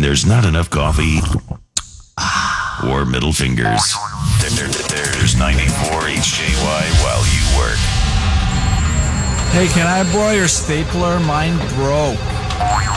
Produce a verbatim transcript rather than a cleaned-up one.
there's not enough coffee or middle fingers, there, there, there's ninety-four H J Y while you work. Hey, can I borrow your stapler? Mine broke.